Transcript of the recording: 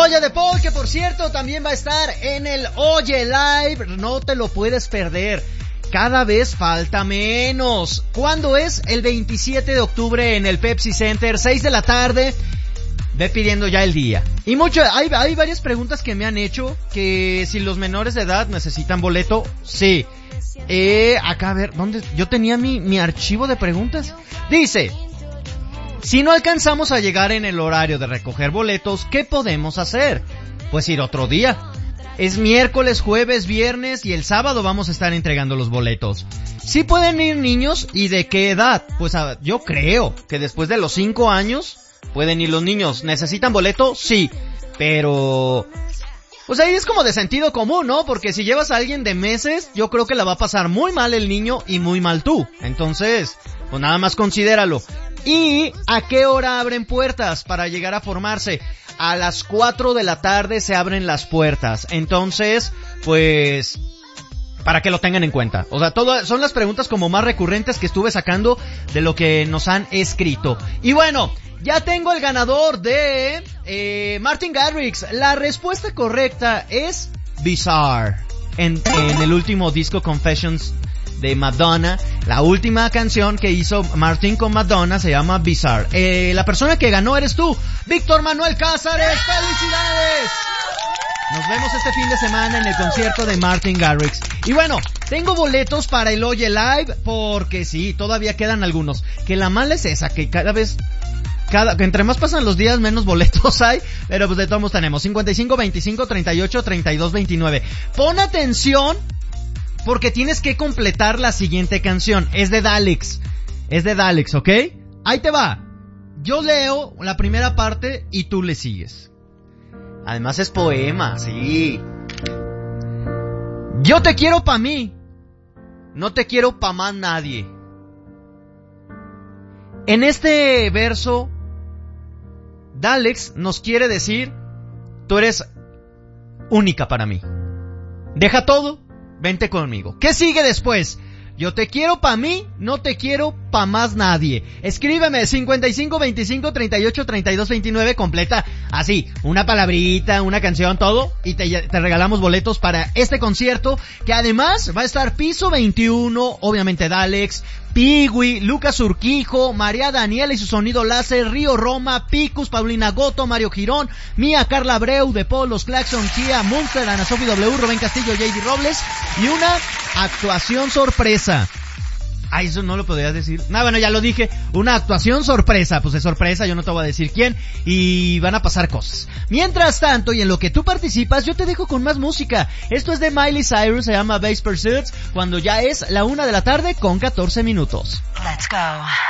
Oye de Paul, que por cierto también va a estar en el Oye Live, no te lo puedes perder. Cada vez falta menos. ¿Cuándo es? El 27 de octubre en el Pepsi Center, 6 de la tarde. Ve pidiendo ya el día. Y hay varias preguntas que me han hecho, que si los menores de edad necesitan boleto, sí. Acá a ver, ¿dónde? Yo tenía mi archivo de preguntas. Dice, si no alcanzamos a llegar en el horario de recoger boletos, ¿qué podemos hacer? Pues ir otro día. Es miércoles, jueves, viernes y el sábado vamos a estar entregando los boletos. ¿Sí pueden ir niños? ¿Y de qué edad? Pues yo creo que después de los 5 años pueden ir los niños. ¿Necesitan boleto? Sí, pero pues ahí es como de sentido común, ¿no? Porque si llevas a alguien de meses, yo creo que la va a pasar muy mal el niño y muy mal tú. Entonces, pues nada más considéralo. ¿Y a qué hora abren puertas para llegar a formarse? A las 4 de la tarde se abren las puertas. Entonces, pues, para que lo tengan en cuenta. O sea, son las preguntas como más recurrentes que estuve sacando de lo que nos han escrito. Y bueno, ya tengo el ganador de Martin Garrix. La respuesta correcta es Bizarre. En el último disco Confessions de Madonna, la última canción que hizo Martin con Madonna se llama Bizarre. La persona que ganó eres tú, Víctor Manuel Cázares. ¡Felicidades! Nos vemos este fin de semana en el concierto de Martin Garrix. Y bueno, tengo boletos para el Oye Live, porque sí, todavía quedan algunos. Que la mala es esa, que entre más pasan los días, menos boletos hay, pero pues de todos modos tenemos 55, 25, 38, 32, 29. Pon atención, porque tienes que completar la siguiente canción. Es de Daleks, ¿ok? Ahí te va. Yo leo la primera parte y tú le sigues. Además es poema, sí. Yo te quiero pa' mí, no te quiero pa' más nadie. En este verso, Daleks nos quiere decir, tú eres única para mí. Deja todo, vente conmigo. ¿Qué sigue después? Yo te quiero pa' mí, no te quiero pa' más nadie. Escríbeme 55 25 38 32 29, completa así, una palabrita, una canción, todo, y te regalamos boletos para este concierto, que además va a estar Piso 21, obviamente Daleks, Piwi, Lucas Urquijo, María Daniela y su sonido láser, Río Roma, Picus, Paulina Goto, Mario Girón, Mía, Carla Abreu, De Paul, Los Claxon, Kia, Munster, Ana Sofi W, Rubén Castillo, J.D. Robles, y una actuación sorpresa. Ay, eso no lo podrías decir. No, bueno, ya lo dije. Una actuación sorpresa. Pues es sorpresa, yo no te voy a decir quién. Y van a pasar cosas. Mientras tanto, y en lo que tú participas, yo te dejo con más música. Esto es de Miley Cyrus, se llama Base Pursuits, cuando ya es la 1 de la tarde con 14 minutos. Let's go.